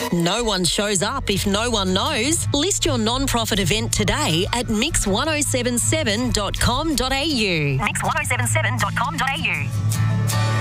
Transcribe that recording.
No one shows up if no one knows. List your non-profit event today at mix1077.com.au. mix1077.com.au.